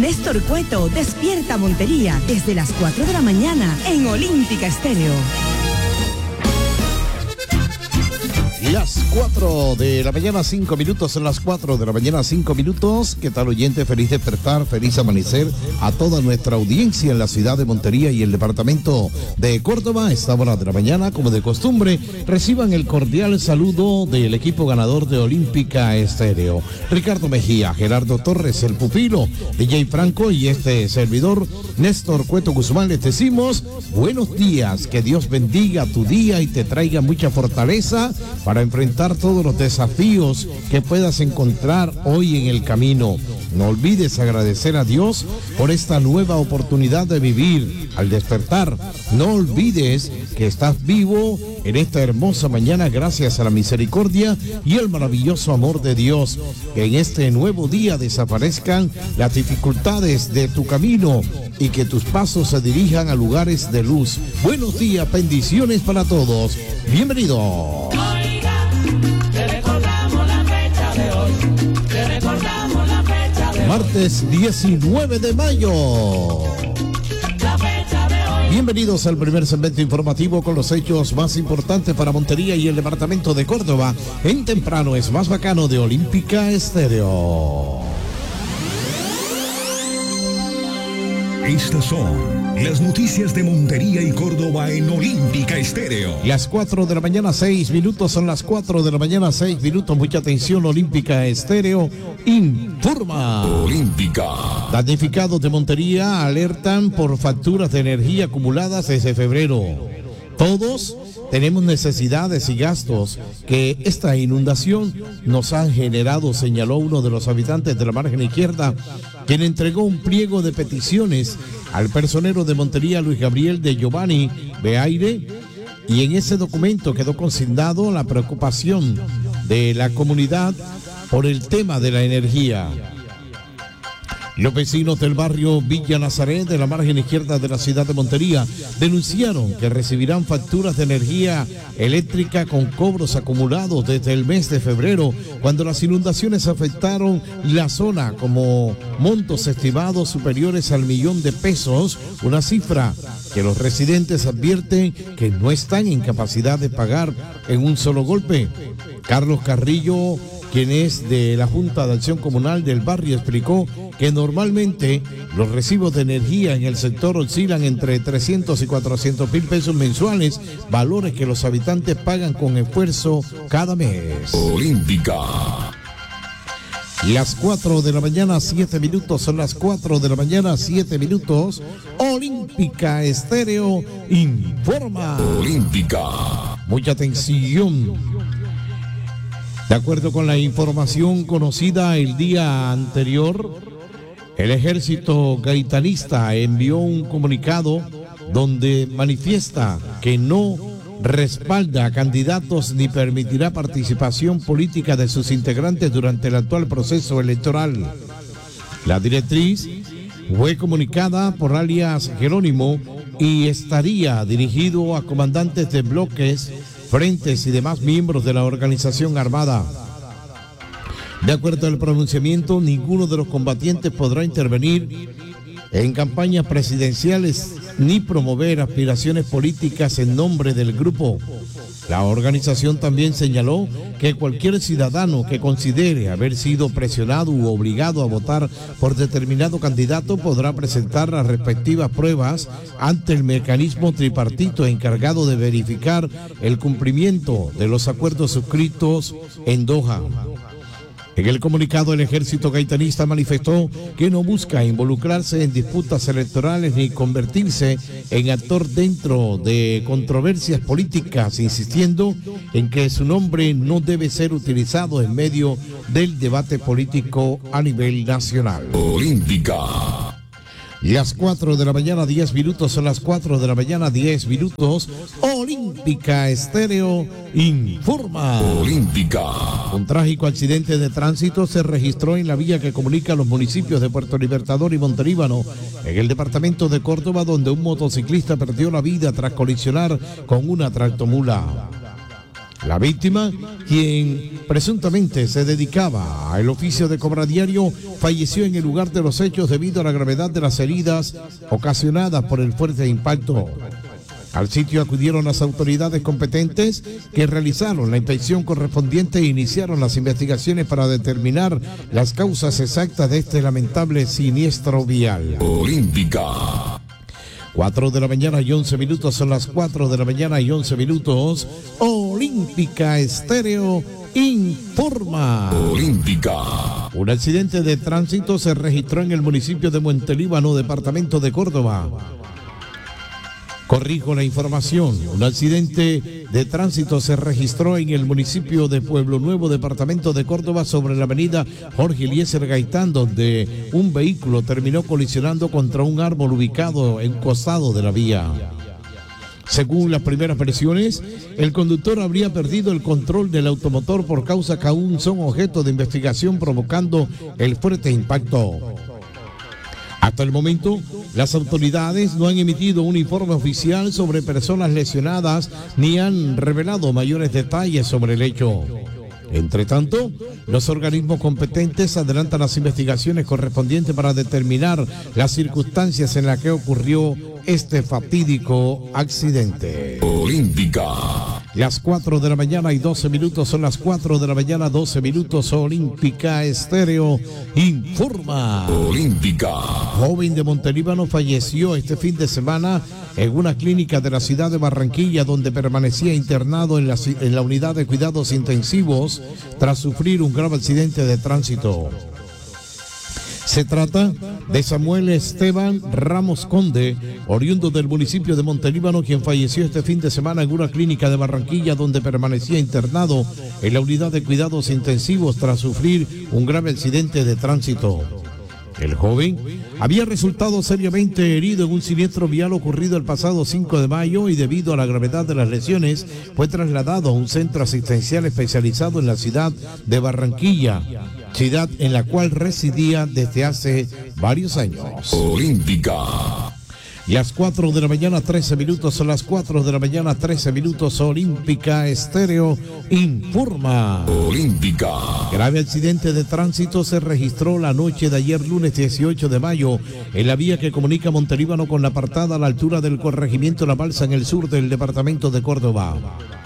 Néstor Cueto despierta Montería desde las 4 de la mañana en Olímpica Estéreo. Las 4 de la mañana, 5 minutos, son las 4 de la mañana, 5 minutos. ¿Qué tal, oyente? Feliz despertar, feliz amanecer a toda nuestra audiencia en la ciudad de Montería y el departamento de Córdoba. Esta hora de la mañana, como de costumbre, reciban el cordial saludo del equipo ganador de Olímpica Estéreo. Ricardo Mejía, Gerardo Torres, el pupilo, DJ Franco y este servidor, Néstor Cueto Guzmán, les decimos buenos días, que Dios bendiga tu día y te traiga mucha fortaleza para enfrentar todos los desafíos que puedas encontrar hoy en el camino. No olvides agradecer a Dios por esta nueva oportunidad de vivir al despertar. No olvides que estás vivo en esta hermosa mañana gracias a la misericordia y el maravilloso amor de Dios. Que en este nuevo día desaparezcan las dificultades de tu camino y que tus pasos se dirijan a lugares de luz. Buenos días, bendiciones para todos. Bienvenido. Martes 19 de mayo. Bienvenidos al primer segmento informativo con los hechos más importantes para Montería y el departamento de Córdoba. En temprano es más bacano de Olímpica Estéreo. Estas son las noticias de Montería y Córdoba en Olímpica Estéreo. Las 4 de la mañana, 6 minutos, son las 4 de la mañana, 6 minutos. Mucha atención, Olímpica Estéreo informa. Olímpica. Damnificados de Montería alertan por facturas de energía acumuladas desde febrero. Todos tenemos necesidades y gastos que esta inundación nos ha generado, señaló uno de los habitantes de la margen izquierda, quien entregó un pliego de peticiones al personero de Montería, Luis Gabriel de Giovanni Beaire, y en ese documento quedó consignado la preocupación de la comunidad por el tema de la energía. Los vecinos del barrio Villa Nazaret, de la margen izquierda de la ciudad de Montería, denunciaron que recibirán facturas de energía eléctrica con cobros acumulados desde el mes de febrero, cuando las inundaciones afectaron la zona, como montos estimados superiores al 1.000.000 de pesos, una cifra que los residentes advierten que no están en capacidad de pagar en un solo golpe. Carlos Carrillo, quien es de la Junta de Acción Comunal del barrio, explicó que normalmente los recibos de energía en el sector oscilan entre 300 y 400 mil pesos mensuales, valores que los habitantes pagan con esfuerzo cada mes. Olímpica. Las 4 de la mañana, 7 minutos, son las 4 de la mañana, 7 minutos. Olímpica Estéreo informa. Olímpica. Mucha atención. De acuerdo con la información conocida el día anterior, el ejército gaitanista envió un comunicado donde manifiesta que no respalda a candidatos ni permitirá participación política de sus integrantes durante el actual proceso electoral. La directriz fue comunicada por alias Jerónimo y estaría dirigido a comandantes de bloques, frentes y demás miembros de la organización armada. De acuerdo al pronunciamiento, ninguno de los combatientes podrá intervenir en campañas presidenciales ni promover aspiraciones políticas en nombre del grupo. La organización también señaló que cualquier ciudadano que considere haber sido presionado u obligado a votar por determinado candidato podrá presentar las respectivas pruebas ante el mecanismo tripartito encargado de verificar el cumplimiento de los acuerdos suscritos en Doha. En el comunicado, el ejército gaitanista manifestó que no busca involucrarse en disputas electorales ni convertirse en actor dentro de controversias políticas, insistiendo en que su nombre no debe ser utilizado en medio del debate político a nivel nacional. Olímpica. Las 4 de la mañana, 10 minutos, son las 4 de la mañana, 10 minutos. Olímpica Estéreo informa. Olímpica. Un trágico accidente de tránsito se registró en la vía que comunica los municipios de Puerto Libertador y Montelíbano, en el departamento de Córdoba, donde un motociclista perdió la vida tras colisionar con una tractomula. La víctima, quien presuntamente se dedicaba al oficio de cobradiario, falleció en el lugar de los hechos debido a la gravedad de las heridas ocasionadas por el fuerte impacto. Al sitio acudieron las autoridades competentes que realizaron la inspección correspondiente e iniciaron las investigaciones para determinar las causas exactas de este lamentable siniestro vial. Olímpica. 4 de la mañana y 11 minutos, son las 4 de la mañana y 11 minutos. Olímpica Estéreo informa. Olímpica. Un accidente de tránsito se registró en el municipio de Montelíbano, departamento de Córdoba. Corrijo la información. Un accidente de tránsito se registró en el municipio de Pueblo Nuevo, departamento de Córdoba, sobre la avenida Jorge Eliezer Gaitán, donde un vehículo terminó colisionando contra un árbol ubicado en un costado de la vía. Según las primeras versiones, el conductor habría perdido el control del automotor, por causa que aún son objeto de investigación, provocando el fuerte impacto. Hasta el momento, las autoridades no han emitido un informe oficial sobre personas lesionadas ni han revelado mayores detalles sobre el hecho. Entre tanto, los organismos competentes adelantan las investigaciones correspondientes para determinar las circunstancias en las que ocurrió este fatídico accidente. Olímpica. Las 4 de la mañana y 12 minutos, son las 4 de la mañana, 12 minutos. Olímpica Estéreo informa. Olímpica. Joven de Montelíbano falleció este fin de semana en una clínica de la ciudad de Barranquilla, donde permanecía internado en la unidad de cuidados intensivos tras sufrir un grave accidente de tránsito. Se trata de Samuel Esteban Ramos Conde, oriundo del municipio de Montelíbano, quien falleció este fin de semana en una clínica de Barranquilla, donde permanecía internado en la unidad de cuidados intensivos tras sufrir un grave accidente de tránsito. El joven había resultado seriamente herido en un siniestro vial ocurrido el pasado 5 de mayo y, debido a la gravedad de las lesiones, fue trasladado a un centro asistencial especializado en la ciudad de Barranquilla, ciudad en la cual residía desde hace varios años. Olímpica. Las 4 de la mañana, 13 minutos, son las 4 de la mañana, 13 minutos. Olímpica Estéreo informa. Olímpica. Grave accidente de tránsito se registró la noche de ayer, lunes 18 de mayo, en la vía que comunica Montelíbano con La Apartada, a la altura del corregimiento La Balsa, en el sur del departamento de Córdoba.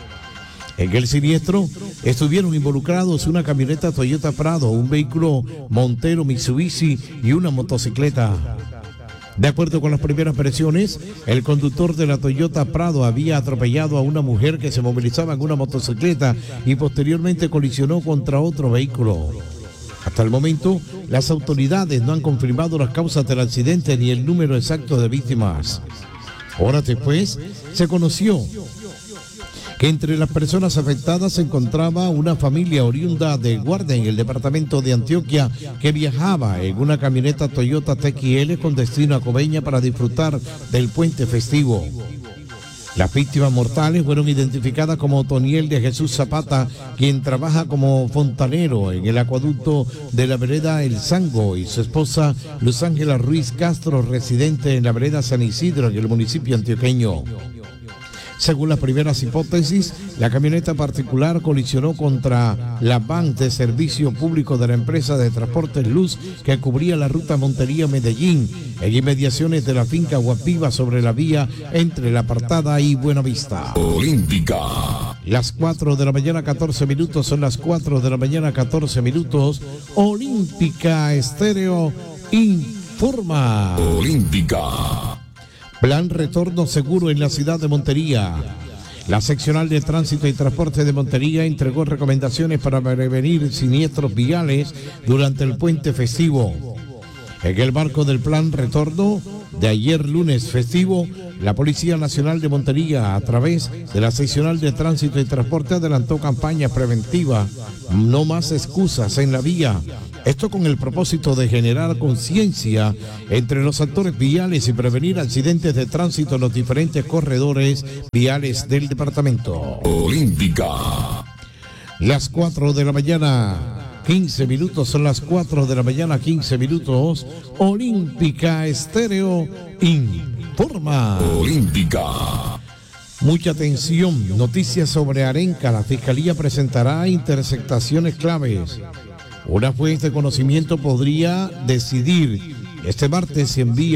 En el siniestro estuvieron involucrados una camioneta Toyota Prado, un vehículo Montero Mitsubishi y una motocicleta. De acuerdo con las primeras versiones, el conductor de la Toyota Prado había atropellado a una mujer que se movilizaba en una motocicleta y posteriormente colisionó contra otro vehículo. Hasta el momento, las autoridades no han confirmado las causas del accidente ni el número exacto de víctimas. Horas después, se conoció que entre las personas afectadas se encontraba una familia oriunda de Guardia, en el departamento de Antioquia, que viajaba en una camioneta Toyota TXL con destino a Coveñas para disfrutar del puente festivo. Las víctimas mortales fueron identificadas como Otoniel de Jesús Zapata, quien trabaja como fontanero en el acueducto de la vereda El Sango, y su esposa Luz Ángela Ruiz Castro, residente en la vereda San Isidro, en el municipio antioqueño. Según las primeras hipótesis, la camioneta particular colisionó contra la van de servicio público de la empresa de transportes Luz, que cubría la ruta Montería-Medellín, en inmediaciones de la finca Guapiba, sobre la vía entre La Apartada y Buenavista. Olímpica. Las 4 de la mañana, 14 minutos, son las 4 de la mañana, 14 minutos. Olímpica Estéreo informa. Olímpica. Plan retorno seguro en la ciudad de Montería. La seccional de tránsito y transporte de Montería entregó recomendaciones para prevenir siniestros viales durante el puente festivo. En el marco del plan retorno de ayer, lunes festivo, la Policía Nacional de Montería, a través de la seccional de tránsito y transporte, adelantó campaña preventiva No Más Excusas en la Vía. Esto con el propósito de generar conciencia entre los actores viales y prevenir accidentes de tránsito en los diferentes corredores viales del departamento. Olímpica. Las 4 de la mañana, 15 minutos, son las 4 de la mañana, 15 minutos. Olímpica Estéreo informa. Olímpica. Mucha atención, noticias sobre Arenca. La Fiscalía presentará interceptaciones claves. Una fuente de conocimiento podría decidir este martes si envía